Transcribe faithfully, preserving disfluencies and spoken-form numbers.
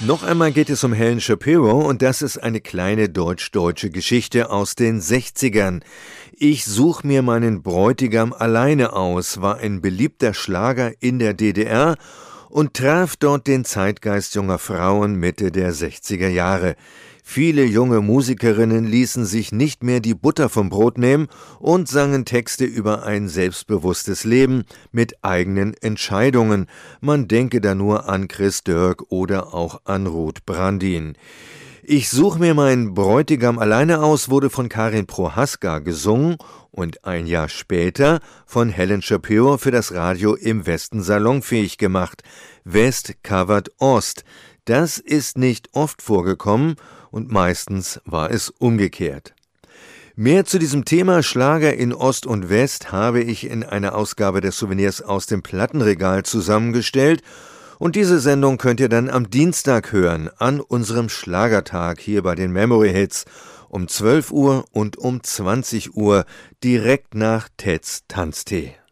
Noch einmal geht es um Helen Shapiro und das ist eine kleine deutsch-deutsche Geschichte aus den sechzigern. Ich such mir meinen Bräutigam alleine aus war ein beliebter Schlager in der D D R und traf dort den Zeitgeist junger Frauen Mitte der sechziger Jahre. Viele junge Musikerinnen ließen sich nicht mehr die Butter vom Brot nehmen und sangen Texte über ein selbstbewusstes Leben mit eigenen Entscheidungen. Man denke da nur an Chris Dirk oder auch an Ruth Brandin. Ich such mir meinen Bräutigam alleine aus wurde von Karin Prohaska gesungen und ein Jahr später von Helen Shapiro für das Radio im Westen salonfähig gemacht. West covert Ost. Das ist nicht oft vorgekommen und meistens war es umgekehrt. Mehr zu diesem Thema Schlager in Ost und West habe ich in einer Ausgabe des Souvenirs aus dem Plattenregal zusammengestellt und diese Sendung könnt ihr dann am Dienstag hören, an unserem Schlagertag hier bei den Memory Hits um zwölf Uhr und um zwanzig Uhr direkt nach Teds Tanztee.